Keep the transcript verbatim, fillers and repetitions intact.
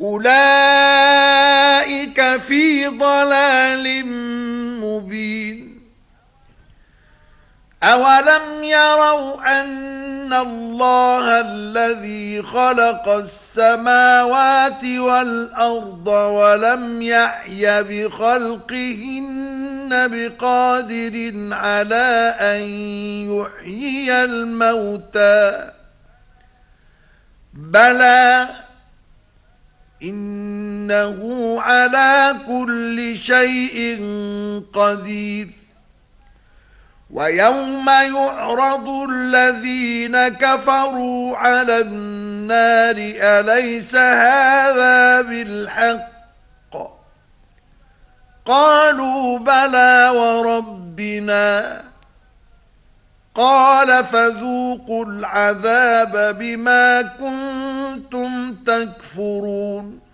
أولئك في ضلال مبين. أولم يروا أن الله الذي خلق السماوات والأرض ولم يعي بخلقهن بقادر على أن يحيي الموتى بلى إنه على كل شيء قدير. ويوم يعرض الذين كفروا على النار أليس هذا بالحق قالوا بلى وربنا قال فذوقوا العذاب بما كنتم تكفرون.